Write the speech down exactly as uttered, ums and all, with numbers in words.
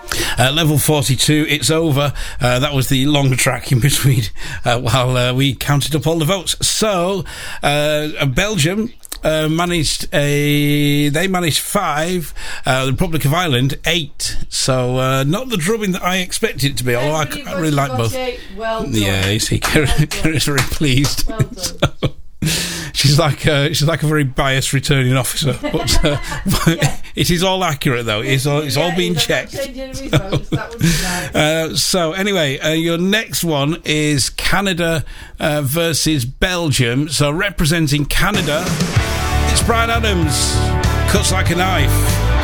Uh, level forty-two, it's over. Uh, that was the long track in between uh, while uh, we counted up all the votes. So, uh, Belgium uh, managed a... They managed five. Uh, the Republic of Ireland, eight. So, uh, not the drubbing that I expected it to be, although I, I really like both. Well done. Yeah, you see, Kira's very pleased. Well done. So, she's like uh, she's like a very biased returning officer, but, uh, but Yeah. it is all accurate though. It's all it's all Yeah, being he's not checked. changing any votes, that would be nice. Uh, so anyway, uh, your next one is Canada uh, versus Belgium. So representing Canada, it's Bryan Adams. Cuts like a knife.